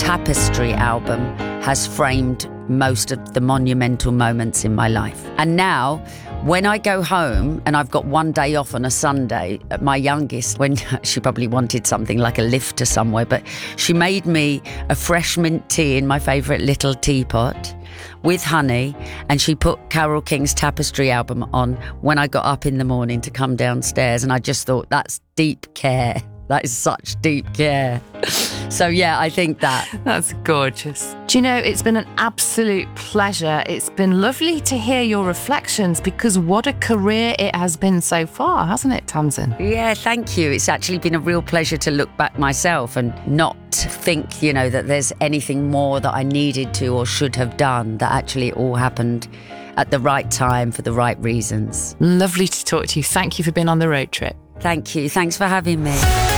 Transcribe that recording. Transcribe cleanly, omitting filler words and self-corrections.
Tapestry album has framed most of the monumental moments in my life. And now, when I go home and I've got one day off on a Sunday, my youngest, when she probably wanted something like a lift to somewhere, but she made me a fresh mint tea in my favourite little teapot with honey, and she put Carole King's Tapestry album on when I got up in the morning to come downstairs, and I just thought, that's deep care. That is such deep care. So yeah, I think that. That's gorgeous. Do you know, it's been an absolute pleasure. It's been lovely to hear your reflections, because what a career it has been so far, hasn't it, Tamsin? Yeah, thank you. It's actually been a real pleasure to look back myself and not think, you know, that there's anything more that I needed to or should have done, that actually it all happened at the right time for the right reasons. Lovely to talk to you. Thank you for being on the road trip. Thank you. Thanks for having me.